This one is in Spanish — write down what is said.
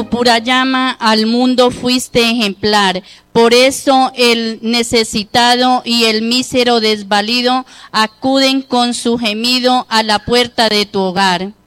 pura llama al mundo fuiste ejemplar. Por eso el necesitado y el mísero desvalido acuden con su gemido a la puerta de tu hogar.